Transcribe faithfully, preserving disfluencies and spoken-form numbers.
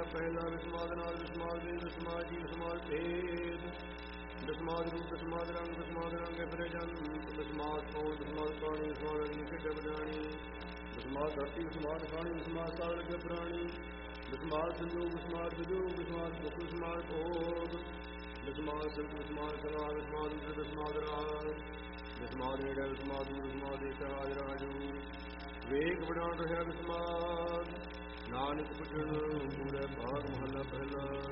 ਪਹਿਲਾ ਵਿਸਮਾਦ ਨਾਦ ਵਿਸਮਾਦ ਦੇ ਵਿਸਮਾਦ ਜੀ ਵਿਸਮਾਦ ਭੇਦ ਦਸਮਾਦ ਰੂਪ ਦਸਮਾਦ ਰੰਗ ਦਸਮਾਦ ਰੰਗ ਫਿਰੇ ਜਨ ਦਸਮਾਦ ਕੌਣ ਦਸਮਾਦ ਪਾਣੀ ਦਸਮਾਦ ਅਗਨੀ ਖੇਡ ਬਜਾਣੀ ਦਸਮਾਦ ਧਰਤੀ ਦਸਮਾਦ ਖਾਣੀ ਦਸਮਾਦ ਸਾਲ ਲਗੇ ਪ੍ਰਾਣੀ ਦਸਮਾਦ ਸੰਜੋਗ ਦਸਮਾਦ ਵਿਜੋਗ ਦਸਮਾਦ ਦੁੱਖ ਦਸਮਾਦ ਭੋਗ ਦਸਮਾਦ ਸੰਤ ਦਸਮਾਦ ਸਲਾ ਦਸਮਾਦ ਦਸਮਾਦ ਰਾਗ ਦਸਮਾਦ ਨੇੜਾ ਦਸਮਾਦ ਦਸਮਾਦ ਇੱਕ ਰਾਜ ਰਾਜੂ ਵੇਗ ਵਡਾਣ ਰਿਹਾ ਦਸਮਾਦ ਨਾਨਕ ਪੁੱਛਣ ਪੂਰੇ ਭਾਗ ਮਹੱਲਾ ਪਹਿਲਾ